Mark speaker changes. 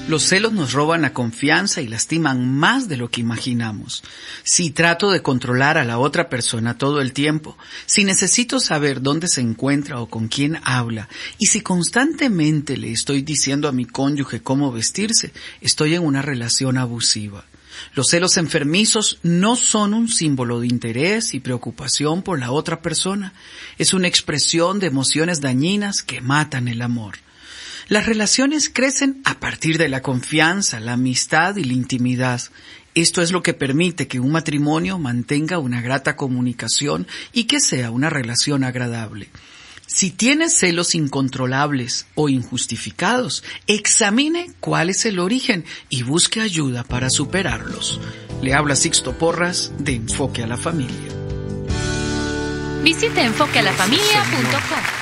Speaker 1: Los celos nos roban la confianza y lastiman más de lo que imaginamos. Si trato de controlar a la otra persona todo el tiempo, si necesito saber dónde se encuentra o con quién habla, y si constantemente le estoy diciendo a mi cónyuge cómo vestirse, estoy en una relación abusiva. Los celos enfermizos no son un símbolo de interés y preocupación por la otra persona. Es una expresión de emociones dañinas que matan el amor. Las relaciones crecen a partir de la confianza, la amistad y la intimidad. Esto es lo que permite que un matrimonio mantenga una grata comunicación y que sea una relación agradable. Si tiene celos incontrolables o injustificados, examine cuál es el origen y busque ayuda para superarlos. Le habla Sixto Porras de Enfoque a la Familia.
Speaker 2: Visite enfoquealafamilia.com.